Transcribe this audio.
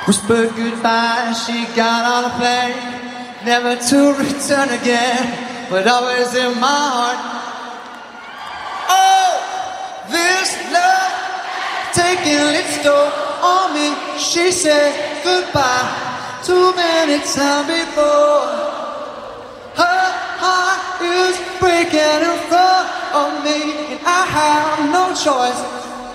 Whispered goodbye, she got on a plane, never to return again, but always in my heart. Oh, this love taking its toll on me. She said goodbye too many times before. Her heart is breaking in front of me, and I have no choice